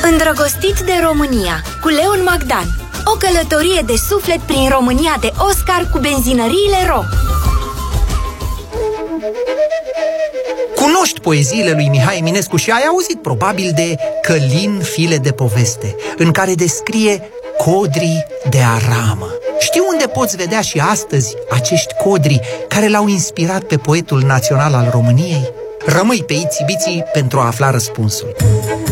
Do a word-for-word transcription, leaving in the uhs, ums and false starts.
Îndrăgostit de România, cu Leon Magdan. O călătorie de suflet prin România de Oscar cu benzinăriile Ro. Cunoști poeziile lui Mihai Eminescu și ai auzit probabil de Călin, file de poveste, în care descrie codrii de aramă. Știi unde poți vedea și astăzi acești codri care l-au inspirat pe poetul național al României? Rămâi pe Itsy Bitsy pentru a afla răspunsul.